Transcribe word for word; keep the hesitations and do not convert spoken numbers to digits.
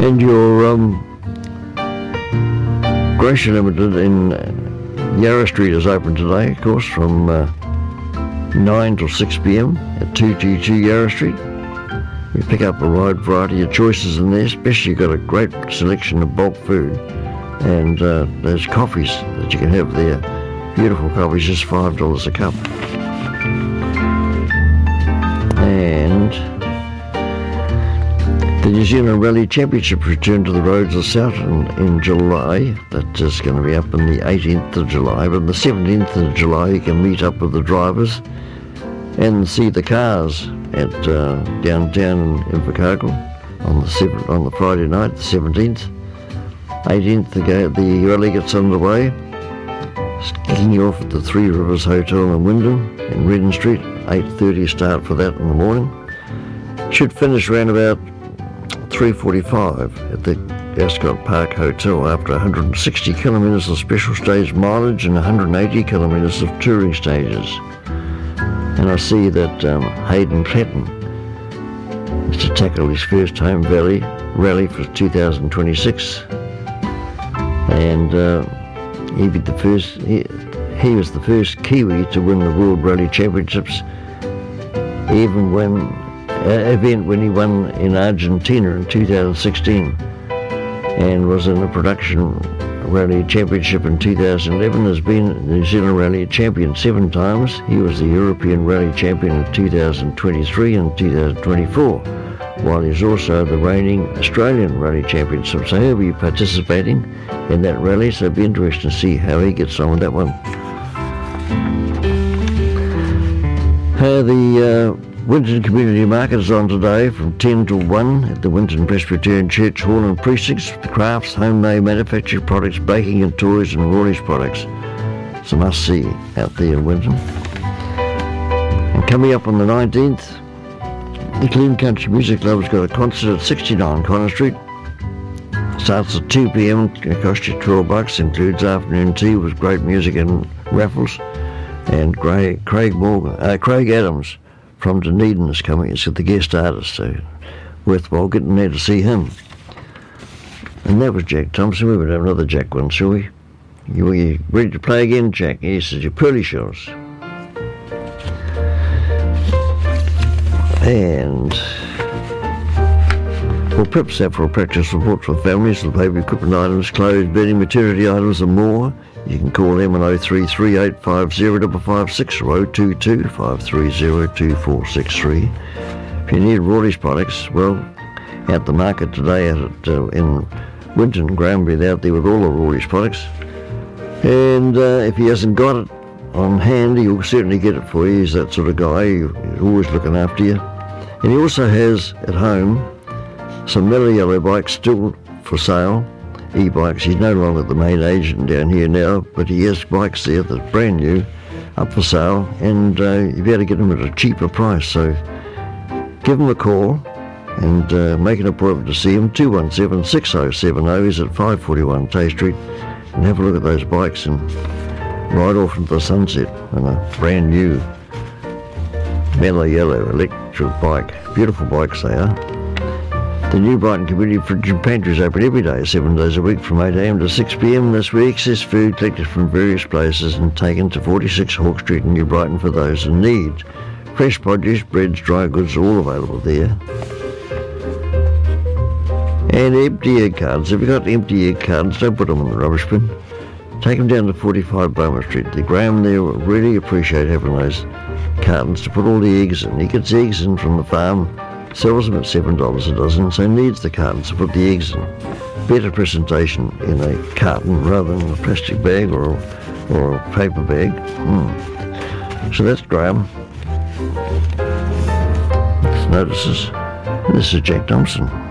And your um, Grocery Limited in Yarra Street is open today, of course, from uh, nine till six p.m. at two two two Yarra Street. We pick up a wide variety of choices in there, especially you've got a great selection of bulk food. And uh, there's coffees that you can have there. Beautiful coffees, just five dollars a cup. And the New Zealand Rally Championship returned to the roads of Southern in July. That is going to be up on the eighteenth of July. But on the seventeenth of July, you can meet up with the drivers and see the cars at uh, downtown in Invercargill on the seventh, on the Friday night, the seventeenth. eighteenth, the, the rally gets underway, kicking you off at the Three Rivers Hotel in Wyndham in Redden Street. eight thirty start for that in the morning. Should finish around about three forty-five at the Ascot Park Hotel after one hundred sixty kilometres of special stage mileage and one hundred eighty kilometres of touring stages. And I see that um, Hayden Platten is to tackle his first home valley rally for two thousand twenty-six. And uh, he be the first. He, he was the first Kiwi to win the World Rally Championships, even when uh, event when he won in Argentina in two thousand sixteen, and was in the Production Rally Championship in two thousand eleven. Has been New Zealand Rally Champion seven times. He was the European Rally Champion in two thousand twenty-three and two thousand twenty-four. While he's also the reigning Australian Rally Championship. So he'll be participating in that rally, so it'll be interesting to see how he gets on with that one. Uh, the uh, Winton Community Market is on today from ten till one at the Winton Presbyterian Church Hall and Precincts. The crafts, homemade manufactured products, baking and toys and Rawley's products. It's a must-see out there in Winton. And coming up on the nineteenth, the Clean Country Music Club has got a concert at sixty-nine Connor Street. Starts at two p.m. It costs you twelve bucks. Includes afternoon tea with great music and raffles. And Craig, Craig Morgan, uh, Craig Adams from Dunedin is coming. He's the guest artist, so worthwhile getting there to see him. And that was Jack Thompson. We would have another Jack one, shall we? You, you ready to play again, Jack? Yes, it's your pearly shells. And for P I P several practice support for families with baby equipment items, clothes, bedding, maternity items and more. You can call them on oh three three eight five zero five five six or oh two two five three zero two four six three. If you need Rawley's products, well, at the market today at, uh, in Winton, Graham will be out there with all the Rawley's products. And uh, if he hasn't got it on hand, he'll certainly get it for you. He's that sort of guy. He's always looking after you. And he also has at home some Mellow Yellow bikes still for sale, e-bikes. He's no longer the main agent down here now, but he has bikes there that are brand new, up for sale, and uh, you'll be able to get them at a cheaper price. So give him a call and uh, make an appointment to see him. two one seven, six oh seven oh. He's at five forty-one Tay Street, and have a look at those bikes and ride off into the sunset on a brand new Mellow Yellow electric bike. Beautiful bikes they are. The New Brighton Community Fridge and Pantry is open every day, seven days a week from eight a.m. to six p.m. This week, excess food collected from various places and taken to forty-six Hawke Street in New Brighton for those in need. Fresh produce, breads, dry goods, all available there. And empty egg cartons. If you've got empty egg cartons, don't put them in the rubbish bin. Take them down to forty-five Beaumont Street. The Graham there will really appreciate having those cartons to put all the eggs in. He gets eggs in from the farm, sells them at seven dollars a dozen, so needs the cartons to put the eggs in. Better presentation in a carton rather than a plastic bag or, or a paper bag. Mm. So that's Graham. Notices. This is Jack Thompson.